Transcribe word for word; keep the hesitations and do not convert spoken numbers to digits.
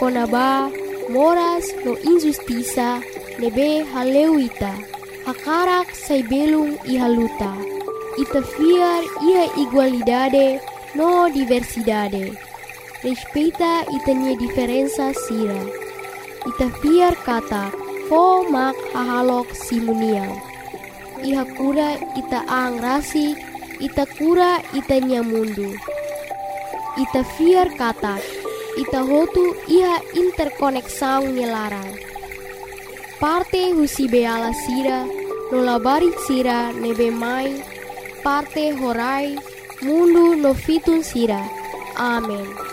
konaba moras no injustiça nebe haleuita hakarak sai belum ihaluta ita fiar ia igualdade no diversidade respeita itania diferença sira ita fiar kata fo mak hahalok simuniau iha kura ita ang rasi ita kura itania mundu ita fiar kata ita hotu iha interkoneksau nyelarang parte husi beala sira no labari sira nebe mai parte horai mundu no fitun sira amen.